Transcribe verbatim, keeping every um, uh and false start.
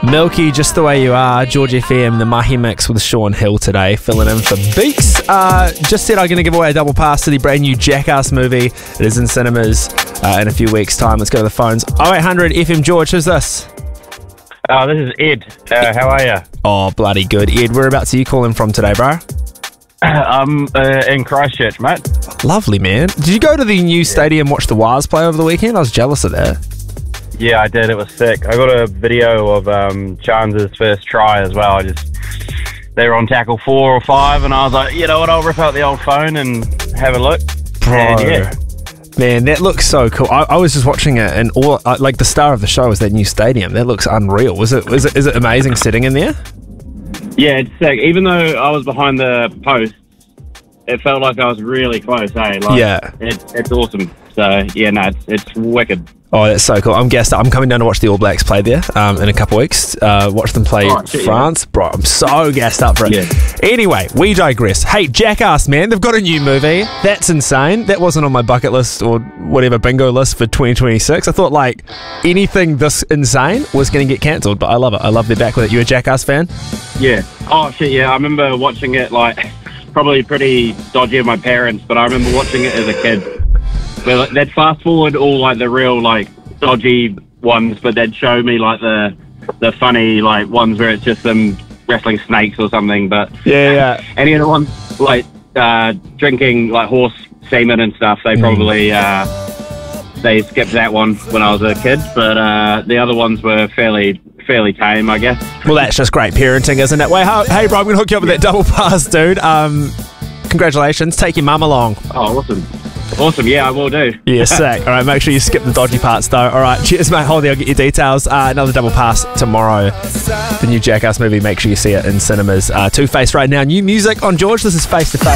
Milky, Just the Way You Are, George F M, the Mahi Mix with Sean Hill today, filling in for Beaks. Uh, just said I'm going to give away a double pass to the brand new Jackass movie. It is in cinemas uh, in a few weeks' time. Let's go to the phones. oh eight hundred F M George, who's this? Oh, this is Ed. Uh, how are you? Oh, bloody good. Ed, whereabouts are you calling from today, bro? I'm uh, in Christchurch, mate. Lovely, man. Did you go to the new stadium, watch the Wars play over the weekend? I was jealous of that. Yeah, I did. It was sick. I got a video of um, Charns's first try as well. I just they were on tackle four or five, and I was like, you know what? I'll rip out the old phone and have a look. Bro, and, yeah. Man, that looks so cool. I, I was just watching it, and all uh, like the star of the show is that new stadium. That looks unreal. Was it? Is it? Is it amazing sitting in there? Yeah, it's sick. Even though I was behind the post, it felt like I was really close. Hey, like, yeah, it, it's awesome. So yeah, no, it's, it's wicked. Oh, that's so cool. I'm gassed up. I'm coming down to watch the All Blacks play there um, in a couple of weeks. Uh, watch them play oh, shit, France. Yeah. Bro, I'm so gassed up for it. Yeah. Anyway, we digress. Hey, Jackass, man, they've got a new movie. That's insane. That wasn't on my bucket list or whatever bingo list for twenty twenty-six. I thought, like, anything this insane was going to get cancelled, but I love it. I love they're back with it. You a Jackass fan? Yeah. Oh, shit, yeah. I remember watching it, like, probably pretty dodgy of my parents, but I remember watching it as a kid. Well, they'd fast forward all like the real like dodgy ones, but they'd show me like the the funny like ones where it's just them wrestling snakes or something. But yeah, yeah. Any of the ones like uh, drinking like horse semen and stuff, they probably uh, they skipped that one when I was a kid. But uh, the other ones were fairly fairly tame, I guess. Well, that's just great parenting, isn't it? Wait, hey, bro, I'm gonna hook you up with that double pass, dude. Um, congratulations. Take your mum along. Oh, awesome. Awesome, yeah, I will do. Yeah, sick. All right, make sure you skip the dodgy parts, though. All right, cheers, mate. Hold there, I'll get your details. Uh, another double pass tomorrow. The new Jackass movie, make sure you see it in cinemas. Uh, Two-Face right now. New music on George. This is Face to Face.